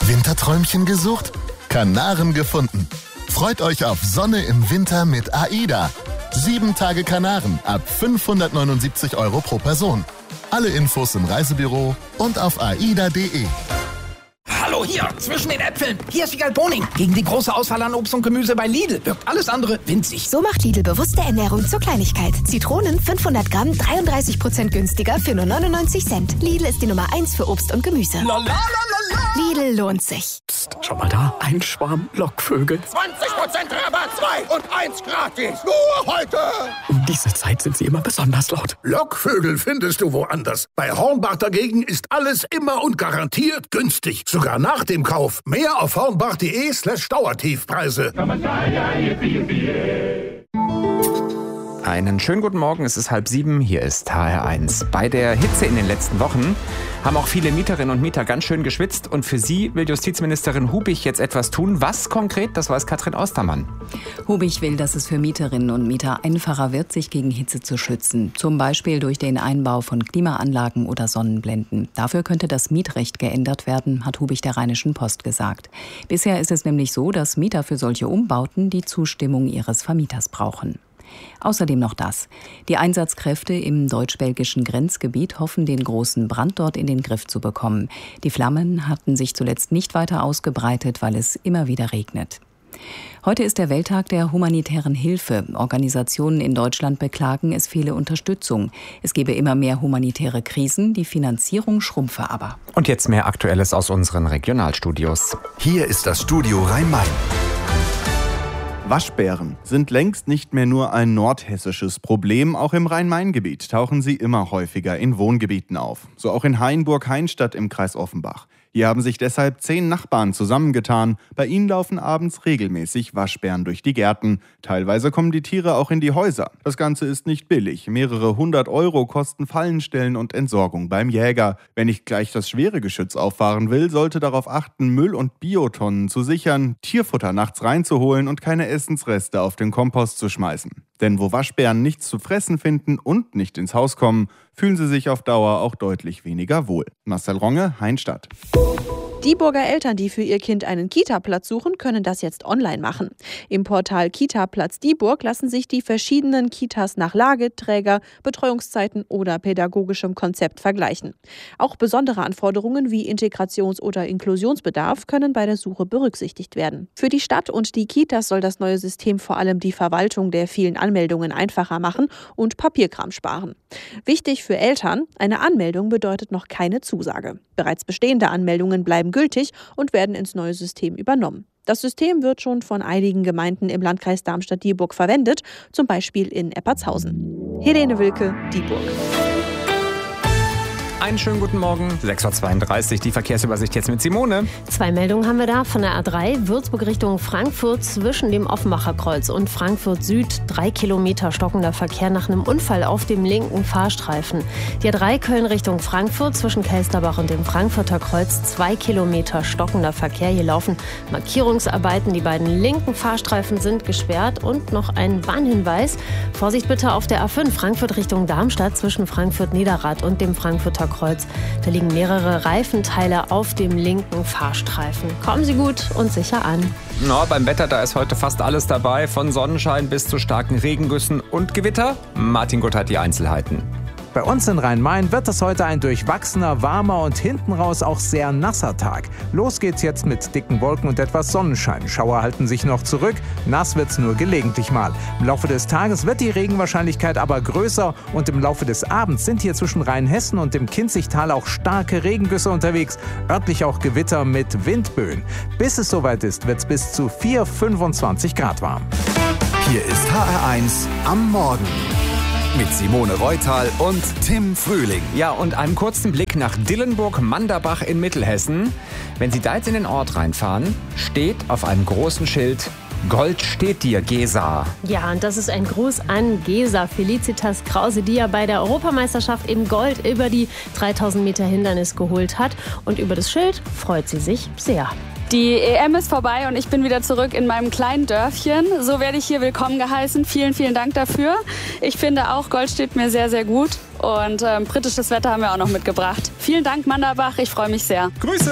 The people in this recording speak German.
Winterträumchen gesucht? Kanaren gefunden. Freut euch auf Sonne im Winter mit AIDA. 7 Tage Kanaren ab 579 € pro Person. Alle Infos im Reisebüro und auf aida.de. Hallo, hier, zwischen den Äpfeln. Hier ist Wiegald Boning. Gegen die große Auswahl an Obst und Gemüse bei Lidl wirkt alles andere winzig. So macht Lidl bewusste Ernährung zur Kleinigkeit. Zitronen 500 Gramm, 33% günstiger für nur 99 Cent. Lidl ist die Nummer 1 für Obst und Gemüse. Lidl lohnt sich. Psst, schau mal da, ein Schwarm Lockvögel. 20% Rabatt, 2 und 1 gratis. Nur heute. Um diese Zeit sind sie immer besonders laut. Lockvögel findest du woanders. Bei Hornbach dagegen ist alles immer und garantiert günstig. Sogar nach dem Kauf. Mehr auf hornbach.de/Dauertiefpreise. Einen schönen guten Morgen, es ist 6:30, hier ist HR1. Bei der Hitze in den letzten Wochen haben auch viele Mieterinnen und Mieter ganz schön geschwitzt und für sie will Justizministerin Hubich jetzt etwas tun. Was konkret, das weiß Katrin Ostermann. Hubich will, dass es für Mieterinnen und Mieter einfacher wird, sich gegen Hitze zu schützen. Zum Beispiel durch den Einbau von Klimaanlagen oder Sonnenblenden. Dafür könnte das Mietrecht geändert werden, hat Hubich der Rheinischen Post gesagt. Bisher ist es nämlich so, dass Mieter für solche Umbauten die Zustimmung ihres Vermieters brauchen. Außerdem noch das. Die Einsatzkräfte im deutsch-belgischen Grenzgebiet hoffen, den großen Brand dort in den Griff zu bekommen. Die Flammen hatten sich zuletzt nicht weiter ausgebreitet, weil es immer wieder regnet. Heute ist der Welttag der humanitären Hilfe. Organisationen in Deutschland beklagen, es fehle Unterstützung. Es gebe immer mehr humanitäre Krisen, die Finanzierung schrumpfe aber. Und jetzt mehr Aktuelles aus unseren Regionalstudios. Hier ist das Studio Rhein-Main. Waschbären sind längst nicht mehr nur ein nordhessisches Problem. Auch im Rhein-Main-Gebiet tauchen sie immer häufiger in Wohngebieten auf. So auch in Hainburg-Hainstadt im Kreis Offenbach. Hier haben sich deshalb 10 Nachbarn zusammengetan. Bei ihnen laufen abends regelmäßig Waschbären durch die Gärten. Teilweise kommen die Tiere auch in die Häuser. Das Ganze ist nicht billig. Mehrere 100 € kosten Fallenstellen und Entsorgung beim Jäger. Wer nicht gleich das schwere Geschütz auffahren will, sollte darauf achten, Müll- und Biotonnen zu sichern, Tierfutter nachts reinzuholen und keine Essensreste auf den Kompost zu schmeißen. Denn wo Waschbären nichts zu fressen finden und nicht ins Haus kommen, fühlen sie sich auf Dauer auch deutlich weniger wohl. Marcel Ronge, Hainstadt. Dieburger Eltern, die für ihr Kind einen Kita-Platz suchen, können das jetzt online machen. Im Portal Kita-Platz Dieburg lassen sich die verschiedenen Kitas nach Lage, Träger, Betreuungszeiten oder pädagogischem Konzept vergleichen. Auch besondere Anforderungen wie Integrations- oder Inklusionsbedarf können bei der Suche berücksichtigt werden. Für die Stadt und die Kitas soll das neue System vor allem die Verwaltung der vielen Anmeldungen einfacher machen und Papierkram sparen. Wichtig für Eltern: eine Anmeldung bedeutet noch keine Zusage. Bereits bestehende Anmeldungen bleiben gültig und werden ins neue System übernommen. Das System wird schon von einigen Gemeinden im Landkreis Darmstadt-Dieburg verwendet, zum Beispiel in Eppertshausen. Helene Wilke, Dieburg. Einen schönen guten Morgen, 6:32 Uhr, die Verkehrsübersicht jetzt mit Simone. 2 Meldungen haben wir da von der A3, Würzburg Richtung Frankfurt zwischen dem Offenbacher Kreuz und Frankfurt Süd. 3 Kilometer stockender Verkehr nach einem Unfall auf dem linken Fahrstreifen. Die A3 Köln Richtung Frankfurt zwischen Kelsterbach und dem Frankfurter Kreuz. 2 Kilometer stockender Verkehr. Hier laufen Markierungsarbeiten. Die beiden linken Fahrstreifen sind gesperrt. Und noch ein Warnhinweis. Vorsicht bitte auf der A5 Frankfurt Richtung Darmstadt zwischen Frankfurt-Niederrad und dem Frankfurter Kreuz. Da liegen mehrere Reifenteile auf dem linken Fahrstreifen. Kommen Sie gut und sicher an. Beim Wetter, da ist heute fast alles dabei, von Sonnenschein bis zu starken Regengüssen und Gewitter. Martin Gutt hat die Einzelheiten. Bei uns in Rhein-Main wird es heute ein durchwachsener, warmer und hinten raus auch sehr nasser Tag. Los geht's jetzt mit dicken Wolken und etwas Sonnenschein. Schauer halten sich noch zurück, nass wird's nur gelegentlich mal. Im Laufe des Tages wird die Regenwahrscheinlichkeit aber größer und im Laufe des Abends sind hier zwischen Rheinhessen und dem Kinzigtal auch starke Regengüsse unterwegs, örtlich auch Gewitter mit Windböen. Bis es soweit ist, wird's bis zu 25 Grad warm. Hier ist HR1 am Morgen. Mit Simone Reutal und Tim Frühling. Ja, und einen kurzen Blick nach Dillenburg-Manderbach in Mittelhessen. Wenn Sie da jetzt in den Ort reinfahren, steht auf einem großen Schild: Gold steht dir, Gesa. Ja, und das ist ein Gruß an Gesa Felicitas Krause, die ja bei der Europameisterschaft eben Gold über die 3000 Meter Hindernis geholt hat. Und über das Schild freut sie sich sehr. Die EM ist vorbei und ich bin wieder zurück in meinem kleinen Dörfchen. So werde ich hier willkommen geheißen. Vielen, vielen Dank dafür. Ich finde auch, Gold steht mir sehr, sehr gut. Und britisches Wetter haben wir auch noch mitgebracht. Vielen Dank, Manderbach. Ich freue mich sehr. Grüße!